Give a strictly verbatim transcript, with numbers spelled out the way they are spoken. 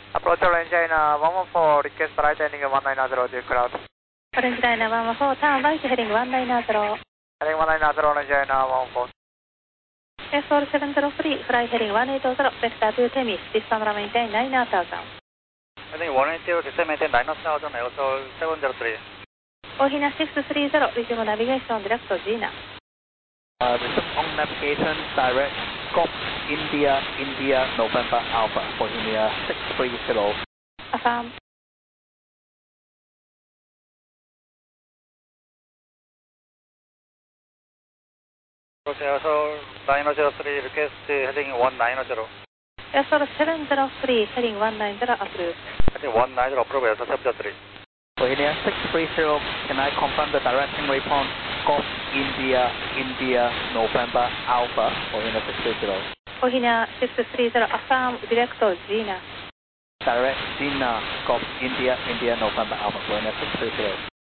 Approach Orange China one one four, request right ending one nine zero to cloud. Orange China one one four, turn right heading one nine zero. Heading one nine zero, Orange China one one four. S four seven zero three, fly heading one eight zero, vector to Temis, descend maintain nine thousand. Heading one eight zero, descend maintain nine thousand, also seven zero three. Ohina six three zero, resume navigation direct to Gina. Uh, resume on navigation direct, Golf India, India, November Alpha, Bohemia six three zero. Affirm. Also nine zero three, request heading one nine zero. S four seven zero three, heading one nine zero, approved. Heading one nine zero, approved, also seven zero three. Bohemia six three zero, can I confirm the direction response? Golf India, India, November Alpha, Bohemia six three zero. Ohina six three zero, affirm, direct to Gina. Direct Gina, Golf India, India, November Alpha, Bohemia six three zero.